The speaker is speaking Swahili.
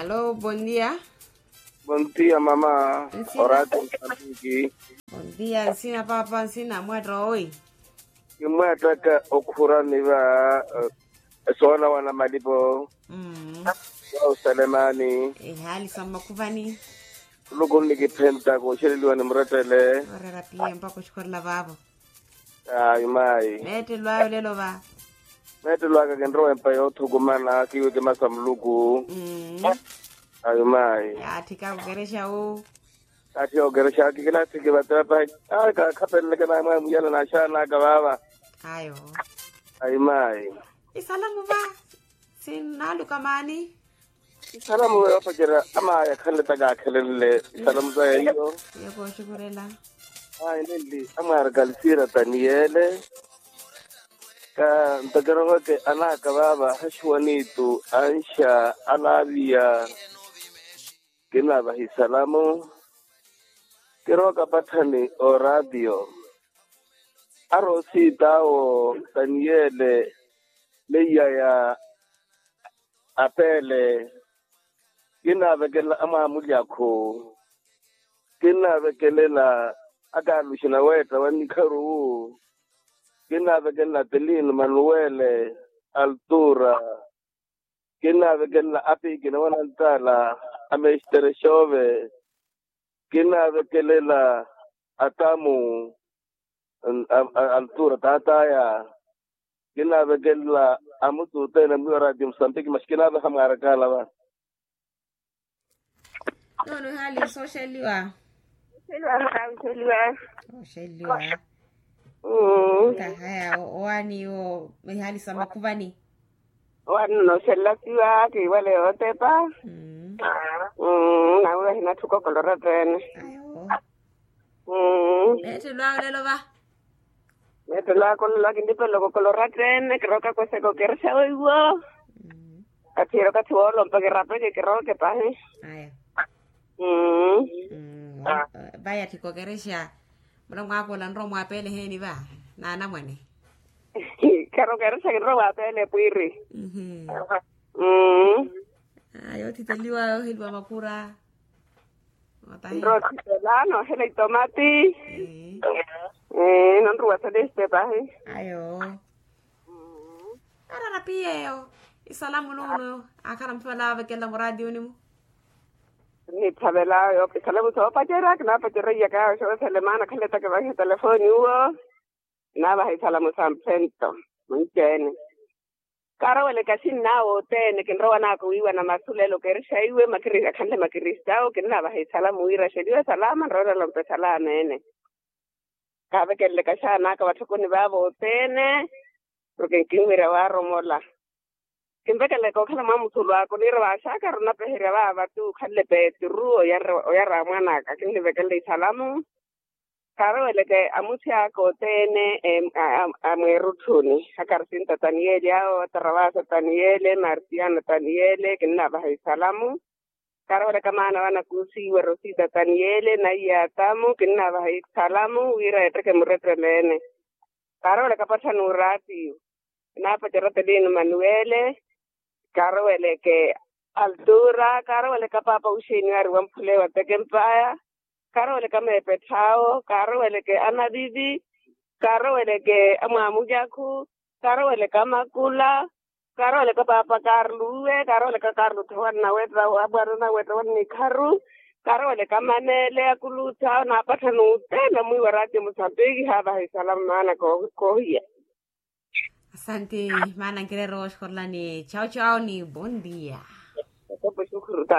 Aló, buen día. Buen día, mamá. Encina. Orate mfanyiki. Buen día, encina papa, encina muerto hoy. Imwataka okhurani ba sona wana malipo wa usalemani. Hali sama kubani. Lukuni kipenta ko shiriliwa ni mratele. Ora pia mpaka kushukuru la babo. Mai. Mete lwa lelo ba. Mete lwa gendro empa yo thugumana kiwe ke masamluku. Mai. Ya tika kugeresha o. Ati ogeresha kila tiki batapa. Ka kapelle ke na muyala na shana ka baba. Ayo. Mai. Isalamu ba. Sinalu kamani. Salamu wa fajira ama ya kallata ga kallalle salamu zai yo. Ya ko shukurela. Ai lilli ama galsira taniyele ka tagarawa ke ana ka baba hashwani tu ansha alabiya kina bahi salamu kiro ka patani o radio arosi tao taniyele leya ya apele kina bekela ama mulyakho kina bekelela akalu shina weta wani karu kina bekela telin manuele altura kina bekela api kina wanantala amestere shove kina bekelela atamu altura tataya kina bekela amutu tena mwara dimsambiki mashkina ba hamara kala ba No hali social liwa. Social liwa. Ka haya wani o hali sama kubani. Wani no selasiwa ki wale otepa. Na ule hina tuko Colorado. Ayo. Mete lwa lelo ba. Mete lwa con la kindipe logo Colorado creo que cosa ko kersa oiwo. Atiro ka tuolo mpake rape que creo que paje. Ayo. Vaya tikogeresha. Mwana wako la nromo apele heni ba. Na mwene. Karo kersa que roba apele puiri. Ayo titaliwa hilwa makura. Roti pelano, hele tomati. Non ruwa sa deste pahe. Ayo. Ara rapie yo. Isalamu nono. Akara mpala vekela muradio ni mu. Ni tabela yo salamu so pajera na pajera ya ka so selemana kale ta ka ba telefoni wo na ba salamu sampento mungene karo wele kasin na o tene kin rawana ko iwa na masulelo kerisha iwe makirisa kande makirista o kin na ba salamu ira shedio salama rora lo pe salama ene ka be kele kasha na ka batho ni ba bo tene porque kinwira wa romola kimbekele ko khala mamutulwa ko ni ra shaka rona pehira ba tu khalle pe turu o ya ra mwana ka kinle bekele salamu karo le ke amusia ko tene amweruthuni akarsinta taniele o tarawasa taniele marciano taniele kinna ba salamu karo le kamana wana kusi werosita taniele na ya tamu kinna ba salamu wira etreke muretremene karo le kapata nurati na pa terate din manuele karo ele ke altura karo ele kapapa ushini ari wampule wa tekempaya karo ele kame petao karo ele ke anadibi karo ele ke amamujaku karo ele kamakula karo ele kapapa karluwe karo ele karlu twana wetra wabaruna wetra wani karu karo ele kamanele akuluta na patanu tena mwi warati musabegi haba salamu maana ko hiya. Asante, mana ngere rosh korlani. Chao chao ni bon dia.